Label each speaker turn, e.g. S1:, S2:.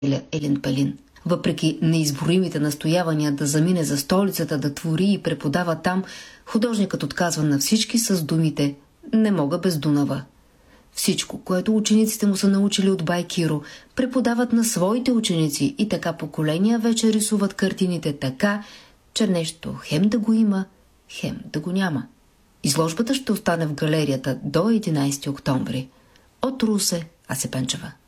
S1: Елин Пелин. Въпреки неизборимите настоявания да замине за столицата, да твори и преподава там, художникът отказва на всички с думите «Не мога без Дунава». Всичко, което учениците му са научили от бай Киро, преподават на своите ученици и така поколения вече рисуват картините така, че нещо хем да го има, хем да го няма. Изложбата ще остане в галерията до 11 октомври. От Русе, Асе Пенчева.